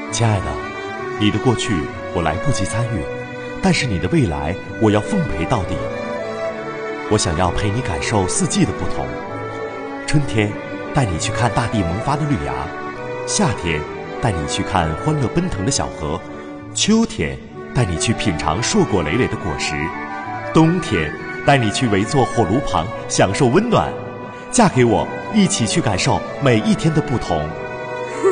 亲爱的，你的过去我来不及参与，但是你的未来我要奉陪到底。我想要陪你感受四季的不同，春天带你去看大地萌发的绿芽，夏天带你去看欢乐奔腾的小河，秋天带你去品尝硕果累累的果实，冬天带你去围坐火炉旁享受温暖。嫁给我，一起去感受每一天的不同。